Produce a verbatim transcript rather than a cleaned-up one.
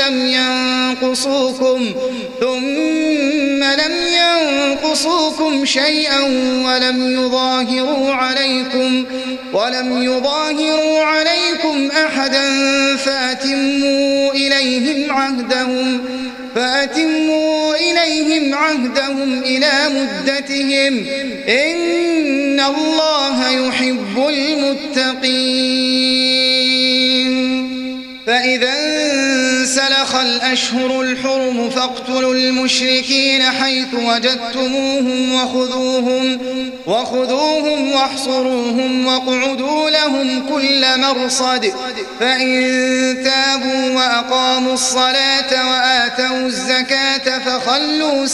لم ينقصوكم ثم لم ينقصوكم شيئا ولم يظاهروا عليكم ولم يظاهروا عليكم أحدا فأتموا إليهم عهدهم فأتموا إليهم عهدهم إلى مدتهم إن الله يحب المتقين. فإذا انسلخ الأشهر الحرم فاقتلوا المشركين حيث وجدتموهم وخذوهم, وخذوهم واحصروهم واقعدوا لهم كل مرصد فإن تابوا وأقاموا الصلاة وآتوا الزكاة فخلوا